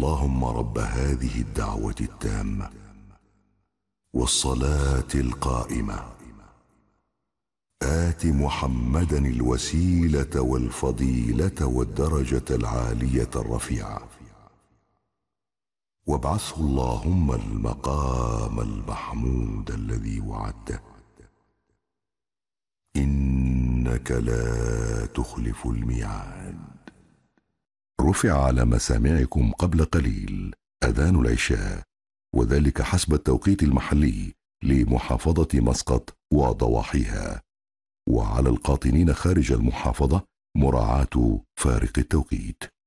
اللهم رب هذه الدعوة التامة والصلاة القائمة آت محمدا الوسيلة والفضيلة والدرجة العالية الرفيعة وابعثه اللهم المقام المحمود الذي وعدته إنك لا تخلف الميعاد. رفع على مسامعكم قبل قليل أذان العشاء، وذلك حسب التوقيت المحلي لمحافظة مسقط وضواحيها، وعلى القاطنين خارج المحافظة مراعاة فارق التوقيت.